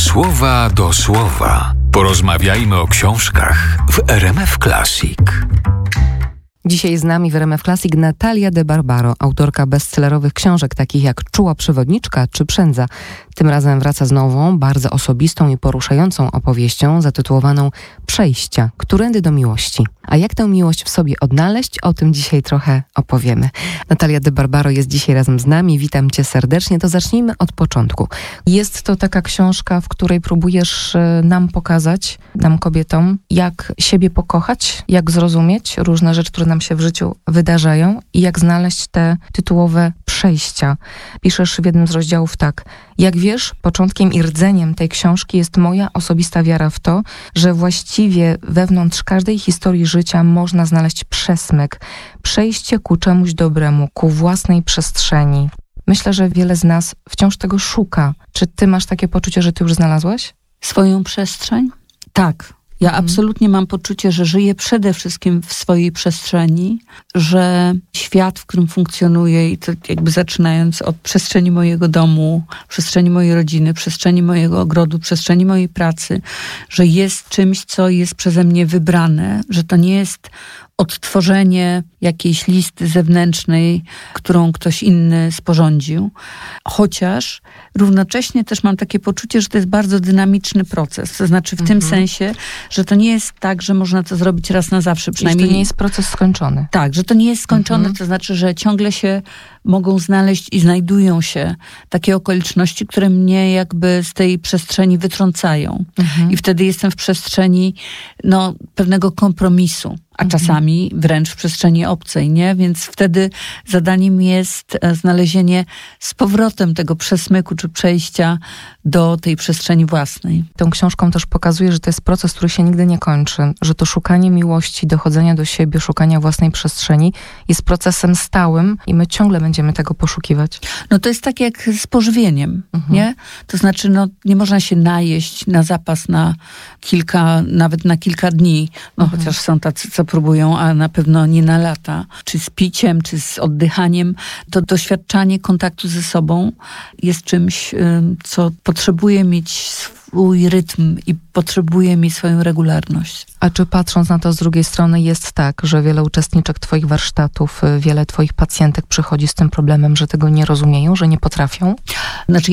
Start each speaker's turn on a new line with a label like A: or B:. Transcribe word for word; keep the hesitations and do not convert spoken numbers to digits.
A: słowa do słowa. Porozmawiajmy o książkach w R M F Classic.
B: Dzisiaj z nami w R M F Classic Natalia de Barbaro, autorka bestsellerowych książek takich jak Czuła przewodniczka czy Przędza. Tym razem wraca z nową, bardzo osobistą i poruszającą opowieścią zatytułowaną Przejścia, którędy do miłości. A jak tę miłość w sobie odnaleźć, o tym dzisiaj trochę opowiemy. Natalia de Barbaro jest dzisiaj razem z nami. Witam cię serdecznie. To zacznijmy od początku. Jest to taka książka, w której próbujesz nam pokazać, nam kobietom, jak siebie pokochać, jak zrozumieć różne rzeczy, które nam się w życiu wydarzają i jak znaleźć te tytułowe przejścia. Piszesz w jednym z rozdziałów tak. Jak wiesz, początkiem i rdzeniem tej książki jest moja osobista wiara w to, że właściwie wewnątrz każdej historii życia można znaleźć przesmyk, przejście ku czemuś dobremu, ku własnej przestrzeni. Myślę, że wiele z nas wciąż tego szuka. Czy ty masz takie poczucie, że ty już znalazłaś?
C: Swoją przestrzeń? Tak. Ja mhm. absolutnie mam poczucie, że żyję przede wszystkim w swojej przestrzeni, że świat, w którym funkcjonuję, i to jakby zaczynając od przestrzeni mojego domu, przestrzeni mojej rodziny, przestrzeni mojego ogrodu, przestrzeni mojej pracy, że jest czymś, co jest przeze mnie wybrane, że to nie jest odtworzenie jakiejś listy zewnętrznej, którą ktoś inny sporządził. Chociaż równocześnie też mam takie poczucie, że to jest bardzo dynamiczny proces. To znaczy w mhm. tym sensie, że to nie jest tak, że można to zrobić raz na zawsze. Przynajmniej
B: to nie jest proces skończony.
C: Tak, że to nie jest skończone.
B: Mhm.
C: To znaczy, że ciągle się mogą znaleźć i znajdują się takie okoliczności, które mnie jakby z tej przestrzeni wytrącają. Mhm. I wtedy jestem w przestrzeni no, pewnego kompromisu. A czasami wręcz w przestrzeni obcej, nie? Więc wtedy zadaniem jest znalezienie z powrotem tego przesmyku czy przejścia do tej przestrzeni własnej.
B: Tą książką też pokazuje, że to jest proces, który się nigdy nie kończy, że to szukanie miłości, dochodzenia do siebie, szukania własnej przestrzeni jest procesem stałym i my ciągle będziemy tego poszukiwać.
C: No to jest tak jak z pożywieniem, mhm. nie? To znaczy, no nie można się najeść na zapas na kilka, nawet na kilka dni, no mhm. chociaż są tacy, co próbują, a na pewno nie na lata. Czy z piciem, czy z oddychaniem. To doświadczanie kontaktu ze sobą jest czymś, co potrzebuje mieć swój rytm i potrzebuje mieć swoją regularność.
B: A czy patrząc na to z drugiej strony jest tak, że wiele uczestniczek twoich warsztatów, wiele twoich pacjentek przychodzi z tym problemem, że tego nie rozumieją, że nie potrafią?
C: Znaczy